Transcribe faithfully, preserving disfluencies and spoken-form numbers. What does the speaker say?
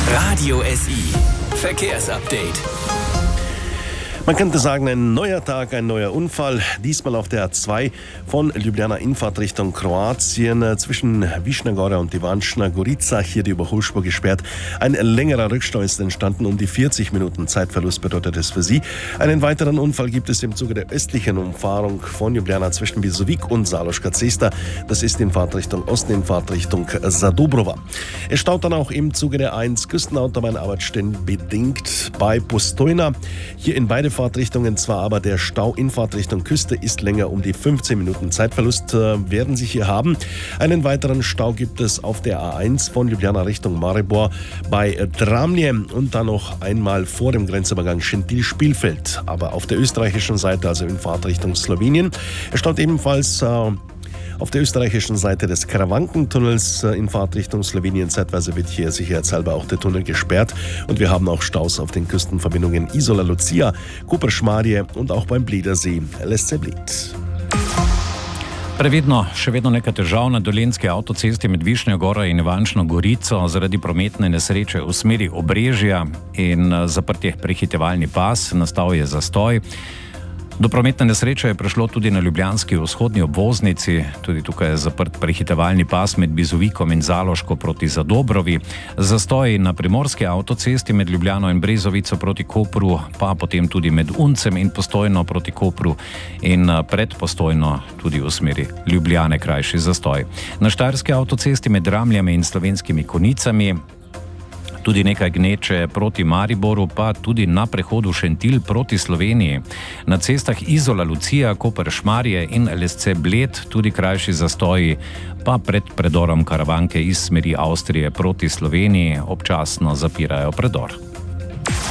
Radio S I Verkehrsupdate. Man könnte sagen, ein neuer Tag, ein neuer Unfall. Diesmal auf der A zwei von Ljubljana in Fahrtrichtung Kroatien. Zwischen Višnja Gora und Ivančna Gorica, hier die Überholspur gesperrt. Ein längerer Rückstau ist entstanden. Um die vierzig Minuten Zeitverlust bedeutet es für Sie. Einen weiteren Unfall gibt es im Zuge der östlichen Umfahrung von Ljubljana zwischen Visovík und Záložská Cesta. Das ist in Fahrtrichtung Osten, in Fahrtrichtung Zadobrova. Es staut dann auch im Zuge der eins Küstenautobahn arbeitsstellenbedingt bei Postojna. Hier in beide Fahrtrichtungen zwar, aber der Stau in Fahrtrichtung Küste ist länger. Um die fünfzehn Minuten Zeitverlust äh, werden Sie hier haben. Einen weiteren Stau gibt es auf der A eins von Ljubljana Richtung Maribor bei Dramlje und dann noch einmal vor dem Grenzübergang Šentilj-Spielfeld. Aber auf der österreichischen Seite, also in Fahrtrichtung Slowenien, es staut ebenfalls äh, auf der österreichischen Seite des Karawankentunnels in Fahrtrichtung Slowenien. Zeitweise wird hier sicherheitshalber auch der Tunnel gesperrt. Und wir haben auch Staus auf den Küstenverbindungen Isola-Lucia, Koper-Šmarje und auch beim Bliedersee Lesce-Bled. Previdno, še vedno nekaj težav na dolenjski avtocesti med Višnjo Goro in Ivančno Gorico zaradi prometne nesreče v smeri Obrežja in zaprtih prehitevalni pas. Nastal je zastoj. Do prometne nesreče je prišlo tudi na ljubljanski vzhodni obvoznici. Tudi tukaj je zaprt prehitevalni pas med Bizovikom in Zaloško proti Zadobrovi. Zastoj na primorski avtocesti med Ljubljano in Brezovico proti Kopru, pa potem tudi med Uncem in Postojno proti Kopru in pred Postojno tudi v smeri Ljubljane krajši zastoj. Na štajerski avtocesti med Dramljami in Slovenskimi Konicami tudi nekaj gneče proti Mariboru, pa tudi na prehodu Šentilj proti Sloveniji. Na cestah Izola-Lucia, Koper-Šmarje in Lesce-Bled tudi krajši zastoji, pa pred predorom Karavanke iz smeri Avstrije proti Sloveniji občasno zapirajo predor.